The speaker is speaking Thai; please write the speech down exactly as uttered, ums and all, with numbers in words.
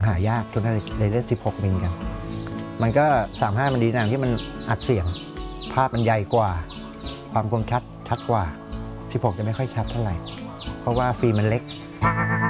หายากจนเลยเล่นสิบหกมิลกันมันก็สามห้ามันดีอย่างที่มันอัดเสียงภาพมันใหญ่กว่าความคมชัดชัดกว่าสิบหกจะไม่ค่อยชัดเท่าไหร่เพราะว่าฟิล์มมันเล็ก